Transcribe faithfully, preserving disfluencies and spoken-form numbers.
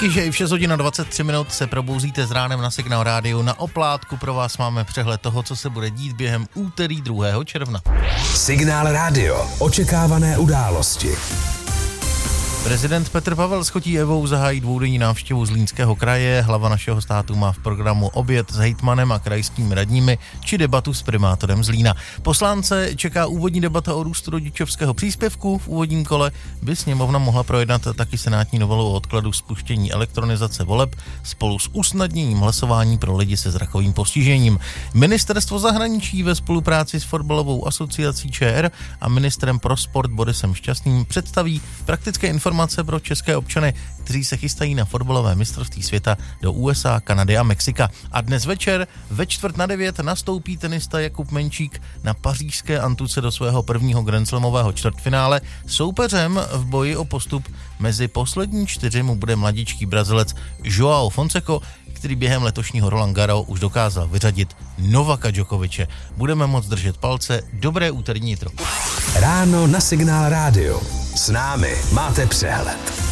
Díky, že i v šest hodin a dvacet tři minut se probouzíte s ránem na Signál rádiu. Na oplátku pro vás máme přehled toho, co se bude dít během úterý druhého června. Signál rádio. Očekávané události. Prezident Petr Pavel s chotí Evou zahájí dvoudenní návštěvu Zlínského kraje. Hlava našeho státu má v programu oběd s hejtmanem a krajskými radními či debatu s primátorem Zlína. Poslance čeká úvodní debata o růstu rodičovského příspěvku. V úvodním kole by sněmovna mohla projednat taky senátní novelu o odkladu spuštění elektronizace voleb spolu s usnadněním hlasování pro lidi se zrakovým postižením. Ministerstvo zahraničí ve spolupráci s fotbalovou asociací ČR a ministrem pro sport Borisem Šťastným představí praktické informace pro české občany, kteří se chystají na fotbalové mistrovství světa do U S A, Kanady a Mexika. A dnes večer ve čtvrt na devět nastoupí tenista Jakub Menčík na pařížské antuce do svého prvního grandslamového čtvrtfinále. Soupeřem v boji o postup mezi poslední čtyři mu bude mladíčký Brazilec João Fonseca, který během letošního Roland Garros už dokázal vyřadit Novaka Djokoviče. Budeme moc držet palce. Dobré úterní jitro. Ráno na Signál rádio. S námi máte přehled.